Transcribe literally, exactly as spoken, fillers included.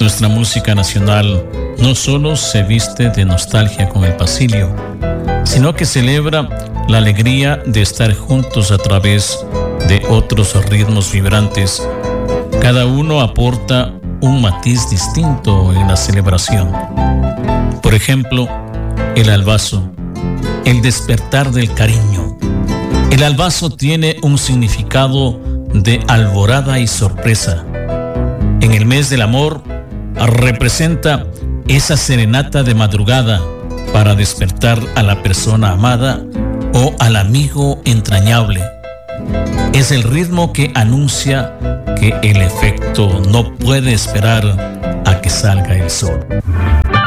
Nuestra música nacional no solo se viste de nostalgia con el pasillo, sino que celebra la alegría de estar juntos a través de otros ritmos vibrantes. Cada uno aporta un matiz distinto en la celebración. Por ejemplo, el albazo, el despertar del cariño. El albazo tiene un significado de alborada y sorpresa. En el mes del amor, representa esa serenata de madrugada para despertar a la persona amada o al amigo entrañable. Es el ritmo que anuncia que el efecto no puede esperar a que salga el sol.